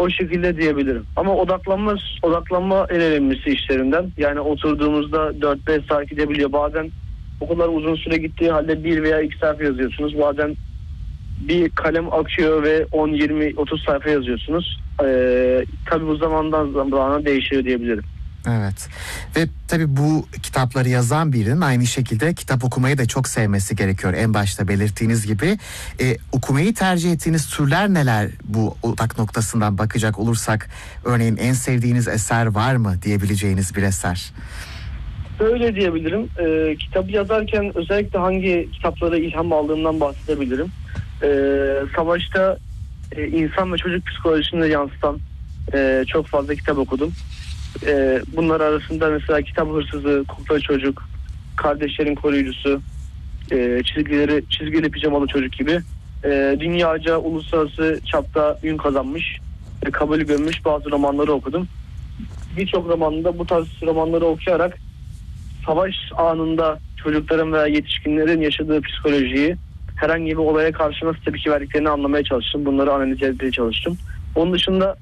O şekilde diyebilirim. Ama odaklanma en önemlisi işlerinden. Yani oturduğumuzda 4-5 saat gidebiliyor. Bazen o kadar uzun süre gittiği halde 1 veya 2 sayfa yazıyorsunuz. Bazen bir kalem akıyor ve 10, 20, 30 sayfa yazıyorsunuz. Tabii bu zamandan zamana değişiyor diyebilirim. Evet. Ve tabii bu kitapları yazan birinin aynı şekilde kitap okumayı da çok sevmesi gerekiyor. En başta belirttiğiniz gibi. Okumayı tercih ettiğiniz türler neler, bu odak noktasından bakacak olursak? Örneğin en sevdiğiniz eser var mı diyebileceğiniz bir eser? Öyle diyebilirim. Kitabı yazarken özellikle hangi kitaplara ilham aldığımdan bahsedebilirim. Savaşta insan ve çocuk psikolojisini yansıtan çok fazla kitap okudum. Bunlar arasında mesela Kitap Hırsızı, Kukla Çocuk, Kardeşlerin Koruyucusu, Çizgili Pijamalı Çocuk gibi dünyaca uluslararası çapta ün kazanmış ve kabulü görmüş bazı romanları okudum. Birçok romanında bu tarz romanları okuyarak savaş anında çocukların veya yetişkinlerin yaşadığı psikolojiyi, herhangi bir olaya karşı nasıl tepki verdiklerini anlamaya çalıştım. Bunları analiz etmeye çalıştım. Onun dışında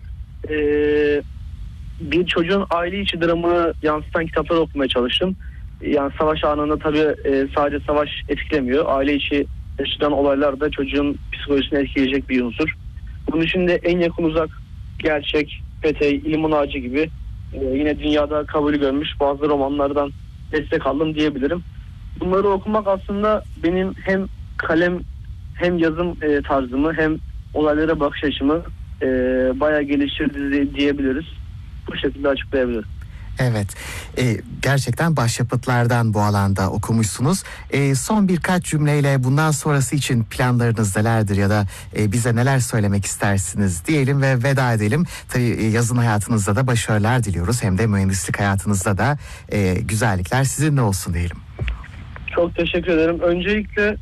bir çocuğun aile içi dramını yansıtan kitaplar okumaya çalıştım. Yani savaş anında tabii sadece savaş etkilemiyor. Aile içi yaşanan olaylar da çocuğun psikolojisini etkileyecek bir unsur. Bunun için de En Yakın Uzak, Gerçek, Peteği, İliman Ağacı gibi yine dünyada kabul görmüş bazı romanlardan destek aldım diyebilirim. Bunları okumak aslında benim hem kalem hem yazım tarzımı hem olaylara bakış açımı bayağı geliştirdi diyebiliriz. Bu şekilde açıklayabilirim. Evet, gerçekten başyapıtlardan bu alanda okumuşsunuz. Son birkaç cümleyle bundan sonrası için planlarınız nelerdir ya da bize neler söylemek istersiniz diyelim ve veda edelim. Tabii yazın hayatınızda da başarılar diliyoruz, hem de mühendislik hayatınızda da güzellikler sizinle olsun diyelim. Çok teşekkür ederim. Öncelikle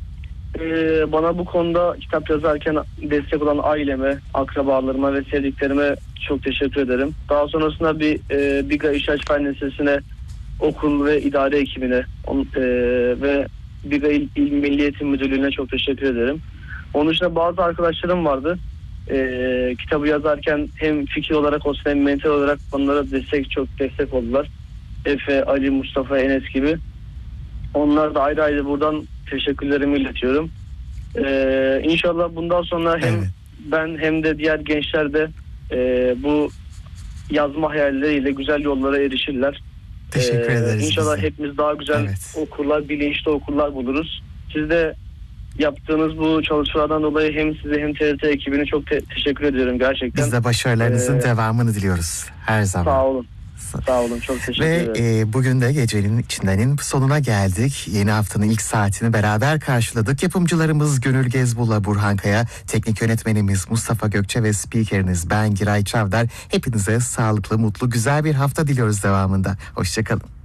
bana bu konuda kitap yazarken destek olan aileme, akrabalarıma ve sevdiklerime çok teşekkür ederim. Daha sonrasında Biga İşaç Fen Lisesi'ne, okul ve idare ekibine ve Biga İl Milli Eğitim Müdürlüğü'ne çok teşekkür ederim. Onun dışında bazı arkadaşlarım vardı. Kitabı yazarken hem fikir olarak olsun hem mental olarak onlara çok destek oldular. Efe, Ali, Mustafa, Enes gibi. Onlar da ayrı ayrı buradan teşekkürlerimi iletiyorum. İnşallah bundan sonra hem ben hem de diğer gençler de bu yazma hayalleriyle güzel yollara erişirler. Teşekkür ederiz. İnşallah hepimiz daha güzel okurlar, bilinçli okurlar buluruz. Siz de yaptığınız bu çalışmalardan dolayı hem size hem TRT ekibine çok teşekkür ediyorum gerçekten. Biz de başarılarınızın devamını diliyoruz her zaman. Sağ olun. Sağ olun, çok teşekkür ederim. Ve bugün de Gecenin İçinden'in sonuna geldik. Yeni haftanın ilk saatini beraber karşıladık. Yapımcılarımız Gönül Gezbul'la Burhan Kaya, teknik yönetmenimiz Mustafa Gökçe ve spikeriniz ben Giray Çavdar. Hepinize sağlıklı, mutlu, güzel bir hafta diliyoruz devamında. Hoşçakalın.